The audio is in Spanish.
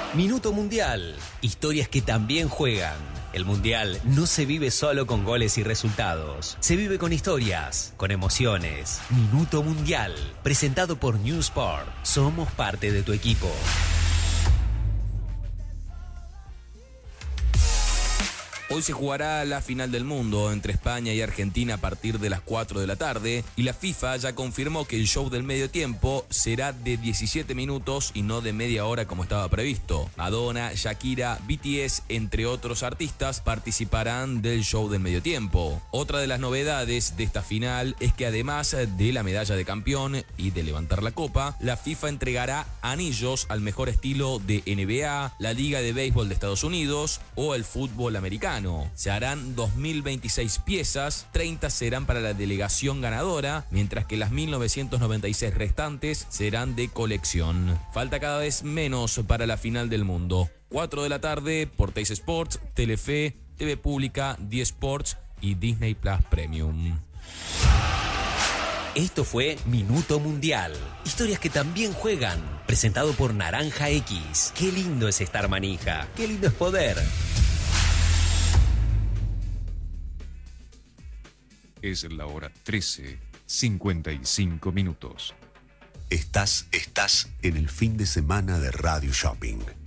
Minuto Mundial. Historias que también juegan. El Mundial no se vive solo con goles y resultados. Se vive con historias, con emociones. Minuto Mundial. Presentado por New Sport. Somos parte de tu equipo. Hoy se jugará la final del mundo entre España y Argentina a partir de las 4 de la tarde y la FIFA ya confirmó que el show del medio tiempo será de 17 minutos y no de media hora como estaba previsto. Madonna, Shakira, BTS, entre otros artistas, participarán del show del medio tiempo. Otra de las novedades de esta final es que además de la medalla de campeón y de levantar la copa, la FIFA entregará anillos al mejor estilo de NBA, la Liga de Béisbol de Estados Unidos o el fútbol americano. Se harán 2026 piezas, 30 serán para la delegación ganadora, mientras que las 1996 restantes serán de colección. Falta cada vez menos para la final del mundo. 4 de la tarde por Teis Sports, Telefe, TV Pública, 10 Sports y Disney Plus Premium. Esto fue Minuto Mundial. Historias que también juegan. Presentado por Naranja X. Qué lindo es estar manija. Qué lindo es poder. Es la hora 13:55. Estás en el fin de semana de Radio Shopping.